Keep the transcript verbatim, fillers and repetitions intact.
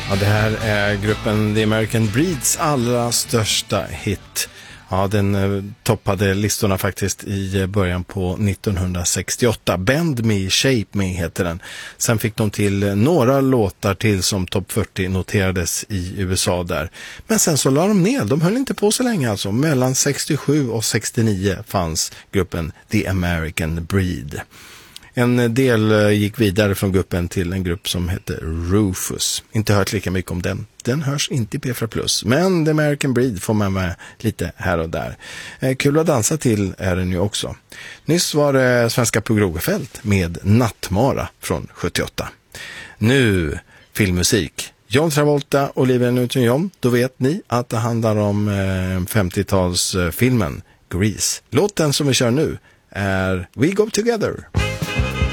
Ja, det här är gruppen The American Breeds allra största hit. Ja, den eh, toppade listorna faktiskt i början på nittonhundrasextioåtta. Bend Me, Shape Me heter den. Sen fick de till några låtar till som topp fyrtio noterades i U S A där. Men sen så la de ner, de höll inte på så länge alltså. Mellan sextiosju och sextionio fanns gruppen The American Breed. En del gick vidare från gruppen till en grupp som heter Rufus. Inte hört lika mycket om den. Den hörs inte i P fyra plus. Men The American Breed får man med lite här och där. Eh, kul att dansa till är den ju också. Nyss var det svenska på Grogefält med Nattmara från sjuttioåtta. Nu filmmusik. John Travolta, Olivia Newton-John. Då vet ni att det handlar om eh, femtiotalsfilmen Grease. Låten som vi kör nu är We Go Together.